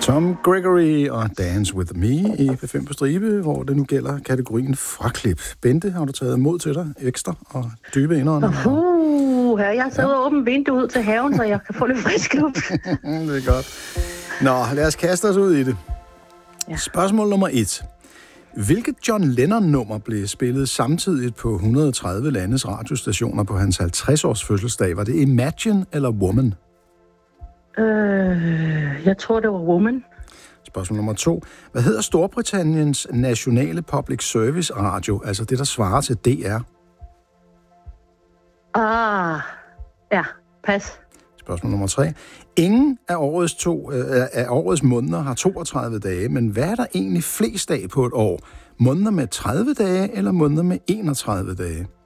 Tom Gregory og Dance With Me i P5 på stribe, hvor det nu gælder kategorien fraklip. Bente, har du taget mod til dig ekstra og dybe indåndinger? Jeg sidder og åbent vindue ud til haven, så jeg kan få lidt frisk luft. Det er godt. Nå, lad os kaste os ud i det. Ja. Spørgsmål nummer 1. Hvilket John Lennon-nummer blev spillet samtidigt på 130 landes radiostationer på hans 50-års fødselsdag? Var det Imagine eller Woman? Jeg tror, det var Woman. Spørgsmål nummer 2. Hvad hedder Storbritanniens nationale public service radio, altså det, der svarer til DR? Ja, pas. Spørgsmål nummer 3. Ingen af årets måneder har 32 dage, men hvad er der egentlig flest dage på et år? Måneder med 30 dage eller måneder med 31 dage?